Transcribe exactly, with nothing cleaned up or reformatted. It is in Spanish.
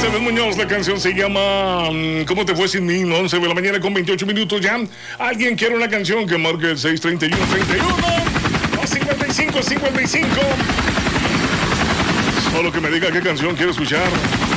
Mercedes Muñoz, la canción se llama mm, ¿Cómo te fue sin mí? once de la mañana con veintiocho minutos ya. ¿Alguien quiere una canción que marque el seis treinta y uno treinta y uno o cincuenta y cinco cincuenta y cinco? Solo que me diga qué canción quiero escuchar.